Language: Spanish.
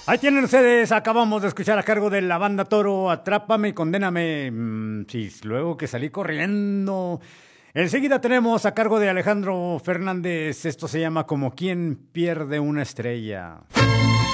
Ahí tienen ustedes, acabamos de escuchar a cargo de la banda Toro, Atrápame y Condéname. Sí, luego que salí corriendo. Enseguida tenemos a cargo de Alejandro Fernández, esto se llama Como quien pierde una estrella.